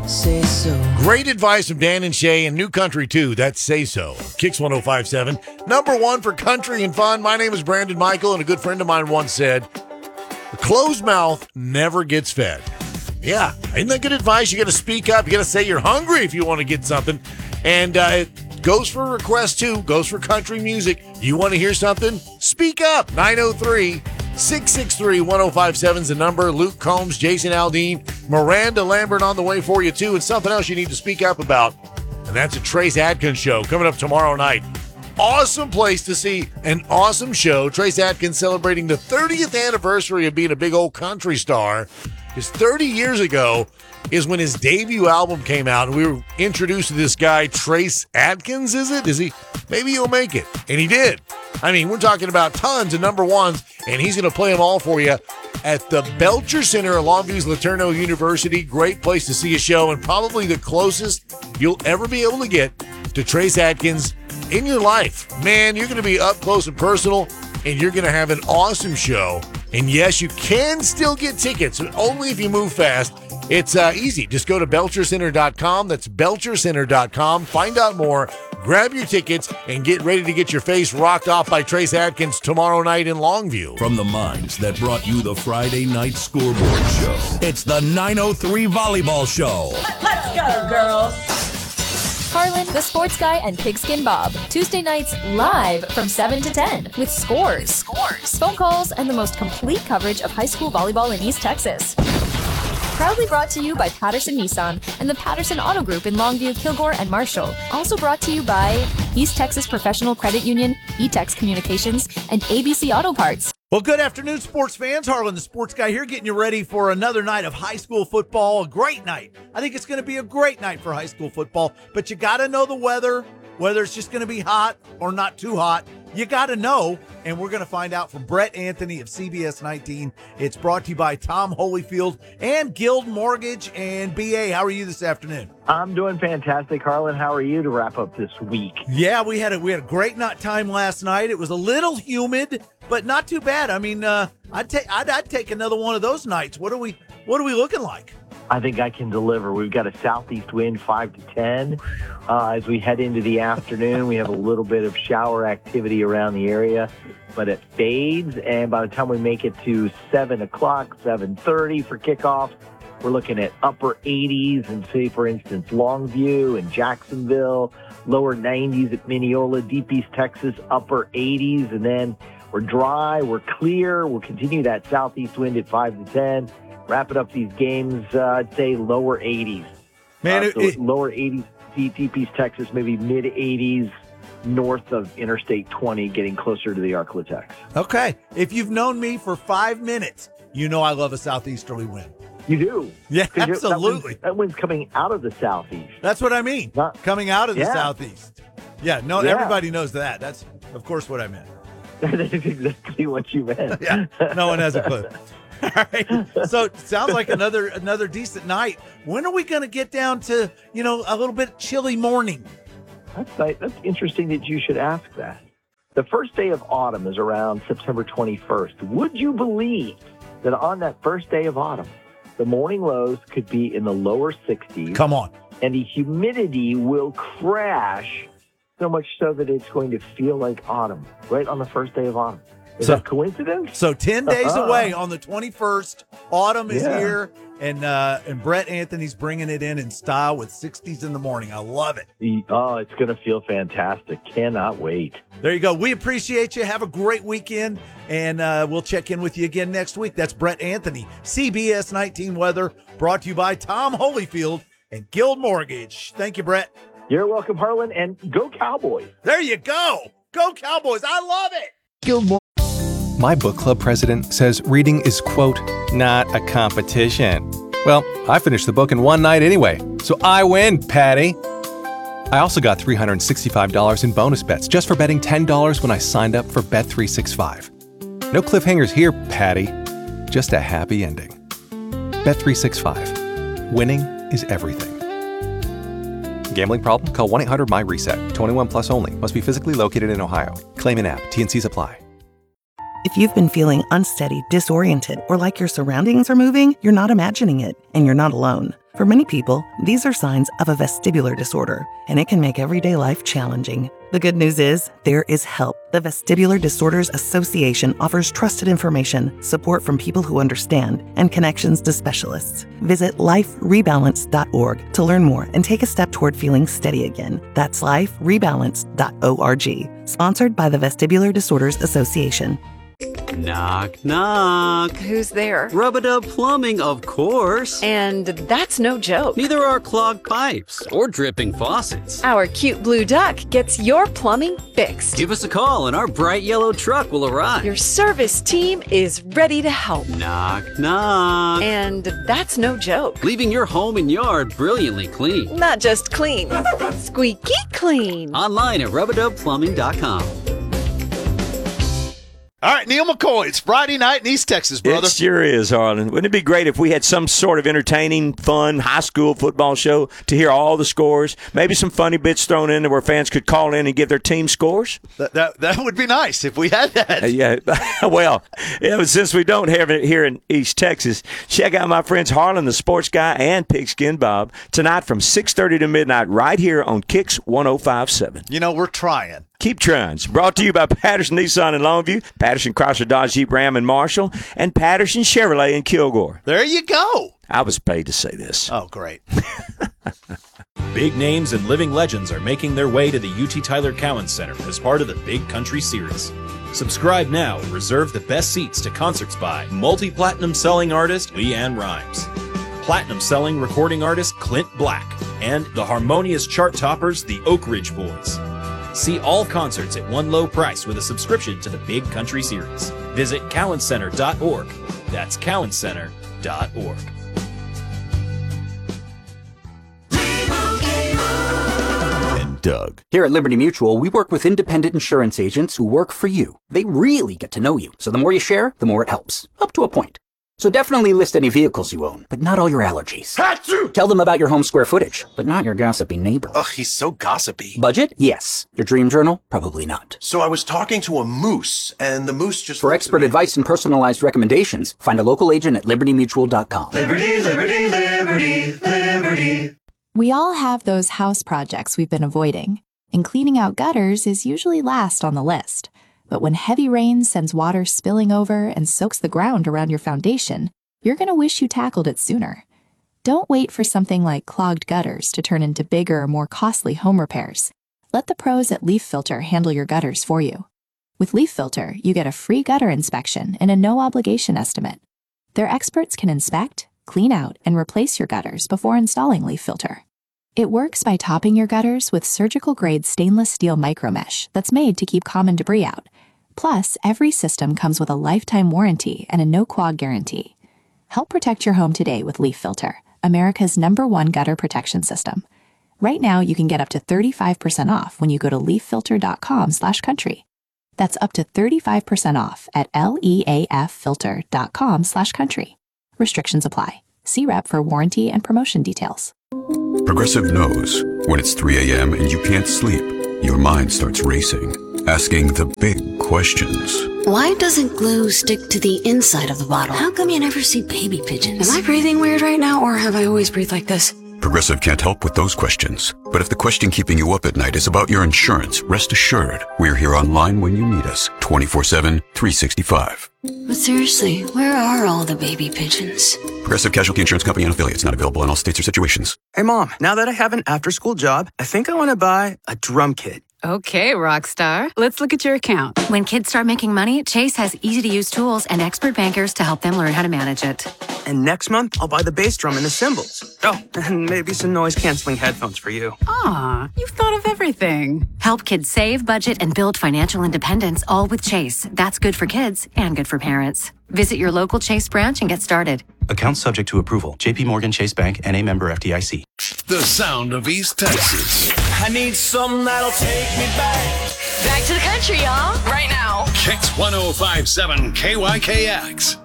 Say so. Great advice from Dan and Shay, and New Country too. That's Say So. Kicks 105.7. Number one for country and fun. My name is Brandon Michael, and a good friend of mine once said, a closed mouth never gets fed. Yeah, isn't that good advice? You got to speak up. You got to say you're hungry if you want to get something. And it goes for requests too. Goes for country music. You want to hear something? Speak up. 903-663-1057 is the number. Luke Combs, Jason Aldean, Miranda Lambert on the way for you too. And something else you need to speak up about. And that's a Trace Adkins show coming up tomorrow night. Awesome place to see an awesome show. Trace Adkins celebrating the 30th anniversary of being a big old country star. Because 30 years ago is when his debut album came out, and we were introduced to this guy, Trace Adkins, is it? Is he? Maybe he'll make it. And he did. I mean, we're talking about tons of number ones, and he's going to play them all for you at the Belcher Center at Longview's LeTourneau University. Great place to see a show, and probably the closest you'll ever be able to get to Trace Adkins in your life. Man, you're going to be up close and personal, and you're going to have an awesome show. And yes, you can still get tickets, but only if you move fast. It's easy. Just go to belchercenter.com. That's belchercenter.com. Find out more. Grab your tickets and get ready to get your face rocked off by Trace Adkins tomorrow night in Longview. From the minds that brought you the Friday Night Scoreboard Show, it's the 903 Volleyball Show. Let's go, girls. Harlan, the Sports Guy, and Pigskin Bob. Tuesday nights live from 7 to 10 with scores, phone calls, and the most complete coverage of high school volleyball in East Texas. Proudly brought to you by Patterson Nissan and the Patterson Auto Group in Longview, Kilgore, and Marshall. Also brought to you by East Texas Professional Credit Union, eTex Communications, and ABC Auto Parts. Well, good afternoon, sports fans. Harlan, the Sports Guy here, getting you ready for another night of high school football. A great night. I think it's going to be a great night for high school football, but you got to know the weather, whether it's just going to be hot or not too hot. You got to know, and we're going to find out from Brett Anthony of CBS 19. It's brought to you by Tom Holyfield and Guild Mortgage. And BA, how are you this afternoon? I'm doing fantastic, Harlan. How are you to wrap up this week? Yeah, we had a great time last night. It was a little humid, but not too bad. I mean, I'd take another one of those nights. What are we looking like? I think I can deliver. We've got a southeast wind 5 to 10. As we head into the afternoon, we have a little bit of shower activity around the area, but it fades. And by the time we make it to 7 o'clock, 7:30 for kickoff, we're looking at upper 80s and say, for instance, Longview and Jacksonville, lower 90s at Mineola, Deep East Texas, upper 80s. And then we're dry, we're clear. We'll continue that southeast wind at 5 to 10. Wrapping up these games, I'd say lower 80s. Man, lower 80s, Deep East Texas, maybe mid 80s, north of Interstate 20, getting closer to the Arklatex. Okay. If you've known me for 5 minutes, you know I love a southeasterly wind. You do? Yeah, absolutely. That wind's coming out of the southeast. That's what I mean. Coming out of the southeast. Yeah, everybody knows that. That's, of course, what I meant. That is exactly what you meant. Yeah, no one has a clue. All right. So it sounds like another decent night. When are we going to get down to, a little bit chilly morning? That's interesting that you should ask that. The first day of autumn is around September 21st. Would you believe that on that first day of autumn, the morning lows could be in the lower 60s? Come on. And the humidity will crash so much so that it's going to feel like autumn right on the first day of autumn. Is that coincidence? So 10 days away on the 21st, autumn is here, and Brett Anthony's bringing it in style with 60s in the morning. I love it. Oh, it's going to feel fantastic. Cannot wait. There you go. We appreciate you. Have a great weekend, and we'll check in with you again next week. That's Brett Anthony, CBS 19 Weather, brought to you by Tom Holyfield and Guild Mortgage. Thank you, Brett. You're welcome, Harlan, and go Cowboys. There you go. Go Cowboys. I love it. Guild Mortgage. My book club president says reading is, quote, not a competition. Well, I finished the book in one night anyway, so I win, Patty. I also got $365 in bonus bets just for betting $10 when I signed up for Bet365. No cliffhangers here, Patty. Just a happy ending. Bet365. Winning is everything. Gambling problem? Call 1-800-MY-RESET. 21 plus only. Must be physically located in Ohio. Claim in app. T&Cs apply. If you've been feeling unsteady, disoriented, or like your surroundings are moving, you're not imagining it, and you're not alone. For many people, these are signs of a vestibular disorder, and it can make everyday life challenging. The good news is, there is help. The Vestibular Disorders Association offers trusted information, support from people who understand, and connections to specialists. Visit liferebalance.org to learn more and take a step toward feeling steady again. That's liferebalance.org. Sponsored by the Vestibular Disorders Association. Knock, knock. Who's there? Rub-a-Dub Plumbing, of course. And that's no joke. Neither are clogged pipes or dripping faucets. Our cute blue duck gets your plumbing fixed. Give us a call and our bright yellow truck will arrive. Your service team is ready to help. Knock, knock. And that's no joke. Leaving your home and yard brilliantly clean. Not just clean, squeaky clean. Online at rubadubplumbing.com. All right, Neil McCoy, it's Friday night in East Texas, brother. It sure is, Harlan. Wouldn't it be great if we had some sort of entertaining, fun, high school football show to hear all the scores? Maybe some funny bits thrown in there where fans could call in and give their team scores? That would be nice if we had that. Yeah, well, but since we don't have it here in East Texas, check out my friends Harlan, the Sports Guy, and Pigskin Bob tonight from 6:30 to midnight right here on Kicks 105.7. You know, we're trying. Keep trying. It's brought to you by Patterson Nissan in Longview, Patterson Chrysler Dodge Jeep Ram in Marshall, and Patterson Chevrolet in Kilgore. There you go. I was paid to say this. Oh, great. Big names and living legends are making their way to the UT Tyler Cowan Center as part of the Big Country Series. Subscribe now and reserve the best seats to concerts by multi-platinum selling artist LeAnn Rimes, platinum selling recording artist Clint Black, and the harmonious chart toppers, the Oak Ridge Boys. See all concerts at one low price with a subscription to the Big Country Series. Visit cowancenter.org. That's cowancenter.org. And Doug. Here at Liberty Mutual, we work with independent insurance agents who work for you. They really get to know you. So the more you share, the more it helps. Up to a point. So definitely list any vehicles you own, but not all your allergies. Achoo! Tell them about your home square footage, but not your gossipy neighbor. Ugh, he's so gossipy. Budget? Yes. Your dream journal? Probably not. So I was talking to a moose, and the moose just... For expert advice and personalized recommendations, find a local agent at libertymutual.com. Liberty, liberty, liberty, liberty. We all have those house projects we've been avoiding, and cleaning out gutters is usually last on the list. But when heavy rain sends water spilling over and soaks the ground around your foundation, you're going to wish you tackled it sooner. Don't wait for something like clogged gutters to turn into bigger, more costly home repairs. Let the pros at Leaf Filter handle your gutters for you. With Leaf Filter, you get a free gutter inspection and a no-obligation estimate. Their experts can inspect, clean out, and replace your gutters before installing Leaf Filter. It works by topping your gutters with surgical-grade stainless steel micromesh that's made to keep common debris out. Plus, every system comes with a lifetime warranty and a no-quag guarantee. Help protect your home today with Leaf Filter, America's #1 gutter protection system. Right now, you can get up to 35% off when you go to leaffilter.com/country. That's up to 35% off at leaffilter.com/country. Restrictions apply. See rep for warranty and promotion details. Progressive knows when it's 3 a.m. and you can't sleep, your mind starts racing, asking the big questions. Why doesn't glue stick to the inside of the bottle? How come you never see baby pigeons? Am I breathing weird right now, or have I always breathed like this? Progressive can't help with those questions. But if the question keeping you up at night is about your insurance, rest assured, we're here online when you need us, 24/7, 365. But seriously, where are all the baby pigeons? Progressive Casualty Insurance Company and affiliates, not available in all states or situations. Hey, Mom, now that I have an after-school job, I think I want to buy a drum kit. Okay, Rockstar. Let's look at your account. When kids start making money, Chase has easy-to-use tools and expert bankers to help them learn how to manage it. And next month, I'll buy the bass drum and the cymbals. Oh, and maybe some noise-canceling headphones for you. Aw, you've thought of everything. Help kids save, budget, and build financial independence, all with Chase. That's good for kids and good for parents. Visit your local Chase branch and get started. Account subject to approval. J.P. Morgan Chase Bank, N.A. member FDIC. The sound of East Texas. I need something that'll take me back. Back to the country, y'all. Right now. Kicks 105.7 KYKX.